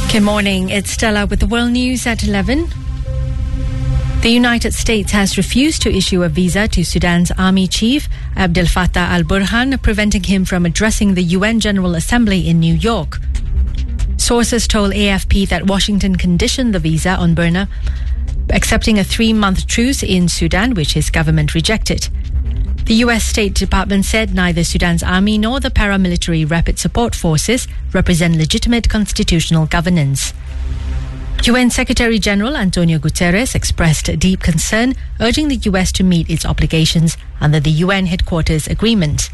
Good morning, it's Stella with the World News at 11. The United States has refused to issue a visa to Sudan's army chief, Abdel Fattah al-Burhan, preventing him from addressing the UN General Assembly in New York. Sources told AFP that Washington conditioned the visa on Burhan accepting a 3-month truce in Sudan, which his government rejected. The U.S. State Department said neither Sudan's army nor the paramilitary rapid support forces represent legitimate constitutional governance. UN Secretary-General Antonio Guterres expressed deep concern, urging the U.S. to meet its obligations under the UN headquarters agreement.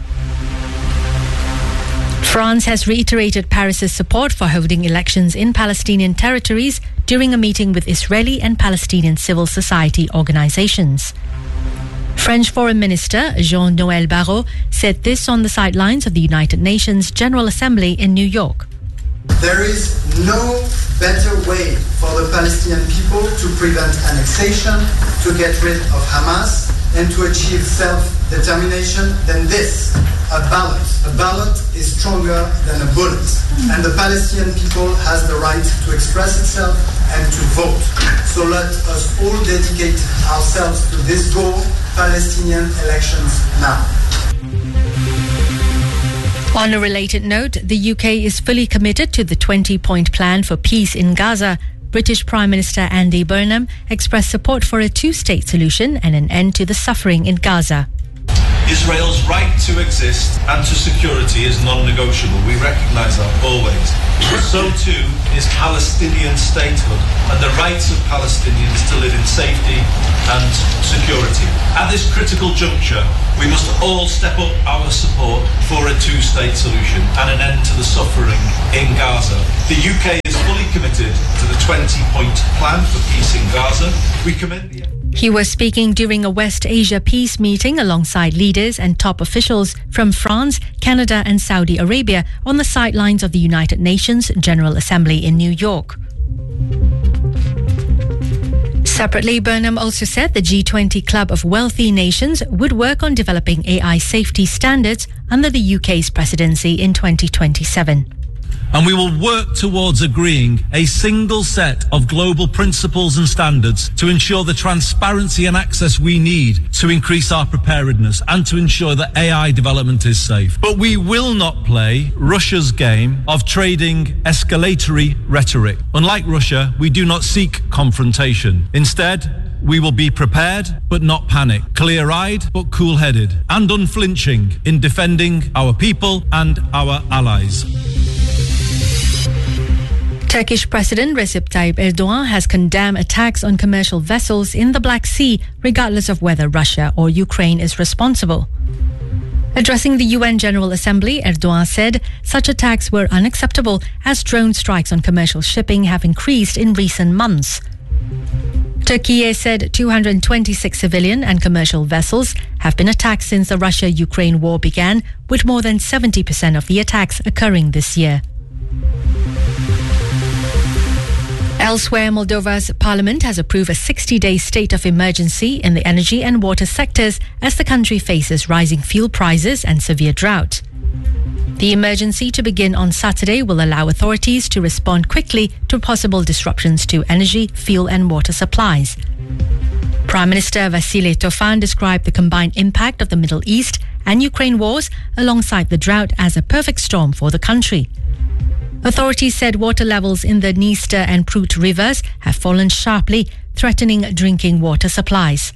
France has reiterated Paris's support for holding elections in Palestinian territories during a meeting with Israeli and Palestinian civil society organizations. French Foreign Minister Jean-Noël Barrot said this on the sidelines of the United Nations General Assembly in New York. There is no better way for the Palestinian people to prevent annexation, to get rid of Hamas, and to achieve self-determination than this, a ballot. A ballot is stronger than a bullet. And the Palestinian people has the right to express itself and to vote. So let us all dedicate ourselves to this goal, Palestinian elections now. On a related note, the UK is fully committed to the 20-point plan for peace in Gaza. British Prime Minister Andy Burnham expressed support for a two-state solution and an end to the suffering in Gaza. Israel's right to exist and to security is non-negotiable. We recognise that always. So too is Palestinian statehood and the rights of Palestinians to live in safety and security. At this critical juncture, we must all step up our support for a two-state solution and an end to the suffering in Gaza. The UK is fully committed to the 20-point plan for peace in Gaza. We commend the... He was speaking during a West Asia peace meeting alongside leaders and top officials from France, Canada and Saudi Arabia on the sidelines of the United Nations General Assembly in New York. Separately, Burnham also said the G20 club of wealthy nations would work on developing AI safety standards under the UK's presidency in 2027. And we will work towards agreeing a single set of global principles and standards to ensure the transparency and access we need to increase our preparedness and to ensure that AI development is safe. But we will not play Russia's game of trading escalatory rhetoric. Unlike Russia, we do not seek confrontation. Instead, we will be prepared but not panic, clear-eyed but cool-headed, and unflinching in defending our people and our allies. Turkish President Recep Tayyip Erdogan has condemned attacks on commercial vessels in the Black Sea, regardless of whether Russia or Ukraine is responsible. Addressing the UN General Assembly, Erdogan said such attacks were unacceptable as drone strikes on commercial shipping have increased in recent months. Turkey said 226 civilian and commercial vessels have been attacked since the Russia-Ukraine war began, with more than 70% of the attacks occurring this year. Elsewhere, Moldova's parliament has approved a 60-day state of emergency in the energy and water sectors as the country faces rising fuel prices and severe drought. The emergency to begin on Saturday will allow authorities to respond quickly to possible disruptions to energy, fuel and water supplies. Prime Minister Vasile Tofan described the combined impact of the Middle East and Ukraine wars alongside the drought as a perfect storm for the country. Authorities said water levels in the Dniester and Prut rivers have fallen sharply, threatening drinking water supplies.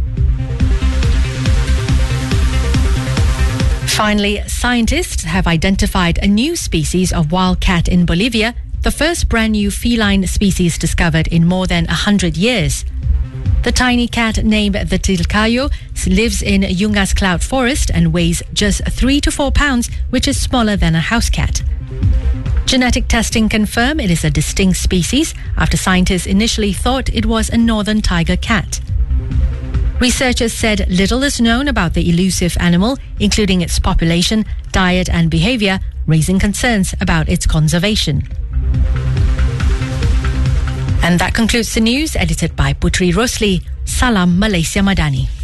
Finally, scientists have identified a new species of wild cat in Bolivia, the first brand new feline species discovered in more than 100 years. The tiny cat named the Tilcayo lives in Yungas Cloud Forest and weighs just 3 to 4 pounds, which is smaller than a house cat. Genetic testing confirmed it is a distinct species after scientists initially thought it was a northern tiger cat. Researchers said little is known about the elusive animal, including its population, diet and behavior, raising concerns about its conservation. And that concludes the news, edited by Putri Rosli. Salam Malaysia Madani.